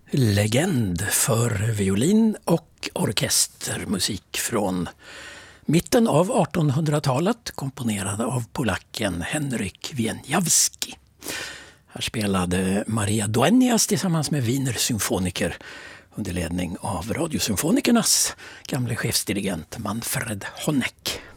Legend för violin och orkester, musik från mitten av 1800-talet, komponerad av polacken Henryk Wieniawski. Här spelade Maria Dueñas tillsammans med Wiener symfoniker under ledning av Radiosymfonikernas gamle chefsdirigent Manfred Honeck.